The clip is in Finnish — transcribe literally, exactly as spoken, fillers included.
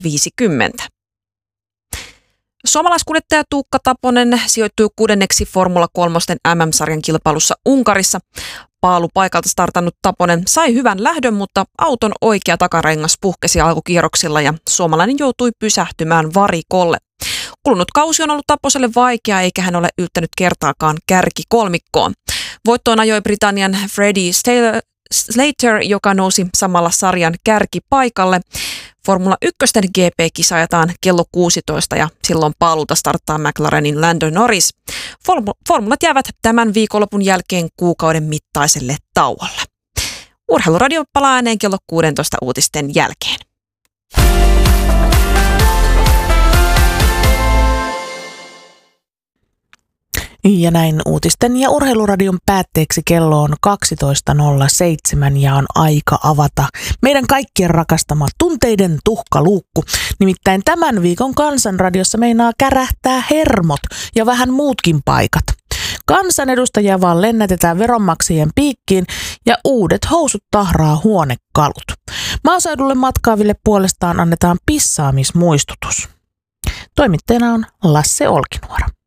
viisikymmentä. Suomalaiskuljettaja Tuukka Taponen sijoittui kuudenneksi Formula kolmosten M M-sarjan kilpailussa Unkarissa. Paalupaikalta startannut Taponen sai hyvän lähdön, mutta auton oikea takarengas puhkesi alkukierroksilla ja suomalainen joutui pysähtymään varikolle. Kulunut kausi on ollut Taposelle vaikea, eikä hän ole yltänyt kertaakaan kärkikolmikkoon. Voittoon ajoi Britannian Freddie Slater, joka nousi samalla sarjan kärkipaikalle. Formula ykkösten G P-kisa ajetaan kello kuusitoista ja silloin paalulta starttaa McLarenin Lando Norris. Formulat jäävät tämän viikonlopun jälkeen kuukauden mittaiselle tauolle. Urheiluradio palaa ääneen kello kuusitoista uutisten jälkeen. Ja näin uutisten ja urheiluradion päätteeksi kello on kaksitoista nolla seitsemän ja on aika avata meidän kaikkien rakastama tunteiden tuhkaluukku. Nimittäin tämän viikon Kansanradiossa meinaa kärähtää hermot ja vähän muutkin paikat. Kansanedustajia vaan lennätetään veronmaksajien piikkiin ja uudet housut tahraa huonekalut. Maaseudulle matkaaville puolestaan annetaan pissaamismuistutus. Toimittajana on Lasse Olkinuora.